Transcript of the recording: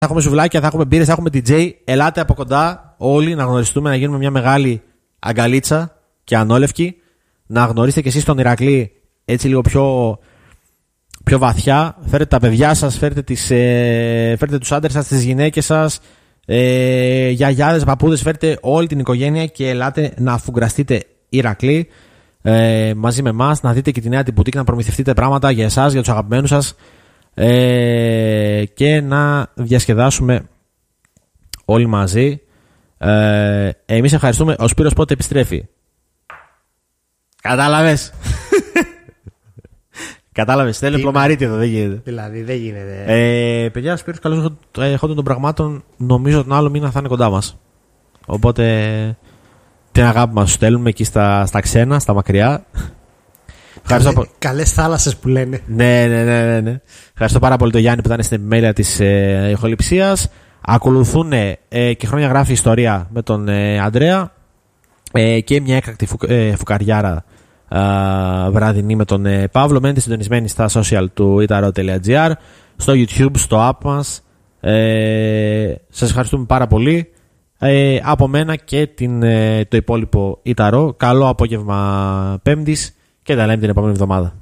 έχουμε σουβλάκια, θα έχουμε μπύρες, θα έχουμε DJ. Ελάτε από κοντά όλοι να γνωριστούμε, να γίνουμε μια μεγάλη αγκαλίτσα και ανόλευκη. Να γνωρίσετε κι εσείς τον Ηρακλή έτσι λίγο πιο βαθιά. Φέρετε τα παιδιά σας, φέρετε τους άντρες σας, τις γυναίκες σας, γιαγιάδες, παππούδες, φέρετε όλη την οικογένεια και ελάτε να αφουγκραστείτε Ηρακλή μαζί με εμάς, να δείτε και τη νέα την μπουτίκ, να προμηθευτείτε πράγματα για εσάς, για τους αγαπημένους σας και να διασκεδάσουμε όλοι μαζί. Εμείς ευχαριστούμε. Ο Σπύρος πότε επιστρέφει? Κατάλαβες? Κατάλαβες, θέλει πλωμαρίτη εδώ, δεν γίνεται. Δηλαδή δεν γίνεται. Παιδιά, Σπύρος καλώς εχόντων των πραγμάτων, νομίζω τον άλλο μήνα θα είναι κοντά μας. Οπότε την αγάπη μας σου στέλνουμε εκεί στα ξένα, στα μακριά. Καλές θάλασσες που λένε. Ναι. Ευχαριστώ πάρα πολύ τον Γιάννη που ήταν στην επιμέλεια της ηχοληψίας. Ακολουθούν και χρόνια γράφει ιστορία με τον Ανδρέα και μια έκτακτη φουκαριάρα βραδινή με τον Παύλο. Μένετε συντονισμένοι στα social του itaro.gr, στο YouTube, στο app μας. Σας ευχαριστούμε πάρα πολύ. Από μένα και το υπόλοιπο Ιταρό. Καλό απόγευμα Πέμπτης και τα λέμε την επόμενη εβδομάδα.